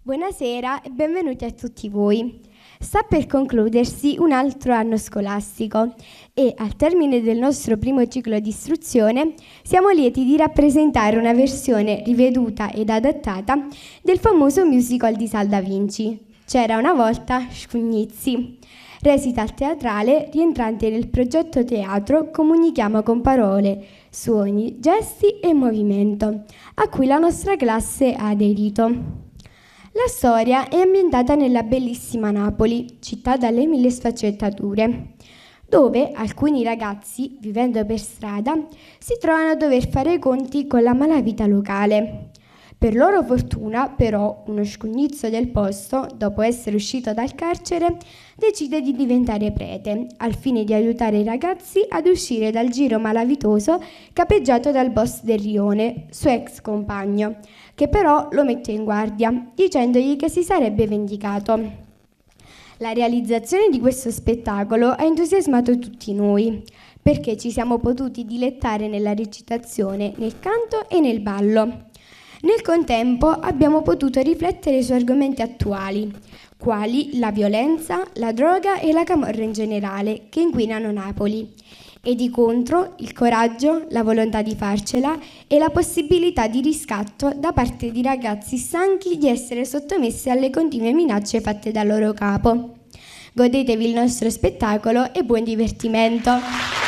Buonasera e benvenuti a tutti voi. Sta per concludersi un altro anno scolastico e al termine del nostro primo ciclo di istruzione siamo lieti di rappresentare una versione riveduta ed adattata del famoso musical di Sal da Vinci. C'era una volta Scugnizzi, recital teatrale rientrante nel progetto teatro Comunichiamo con parole, suoni, gesti e movimento, a cui la nostra classe ha aderito. La storia è ambientata nella bellissima Napoli, città dalle mille sfaccettature, dove alcuni ragazzi, vivendo per strada, si trovano a dover fare i conti con la malavita locale. Per loro fortuna, però, uno scugnizzo del posto, dopo essere uscito dal carcere, decide di diventare prete, al fine di aiutare i ragazzi ad uscire dal giro malavitoso capeggiato dal boss del rione, suo ex compagno, che però lo mette in guardia, dicendogli che si sarebbe vendicato. La realizzazione di questo spettacolo ha entusiasmato tutti noi, perché ci siamo potuti dilettare nella recitazione, nel canto e nel ballo. Nel contempo abbiamo potuto riflettere su argomenti attuali, quali la violenza, la droga e la camorra in generale, che inquinano Napoli, e di contro il coraggio, la volontà di farcela e la possibilità di riscatto da parte di ragazzi stanchi di essere sottomessi alle continue minacce fatte dal loro capo. Godetevi il nostro spettacolo e buon divertimento!